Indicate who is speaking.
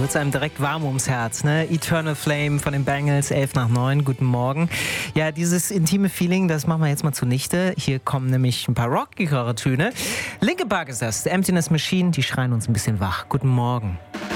Speaker 1: wird es einem direkt warm ums Herz, ne? Eternal Flame von den Bangles, 8:11. Guten Morgen. Ja, dieses intime Feeling, das machen wir jetzt mal zunichte. Hier kommen nämlich ein paar rockigere Töne. Linkin Park ist das, The Emptiness Machine, die schreien uns ein bisschen wach. Guten Morgen.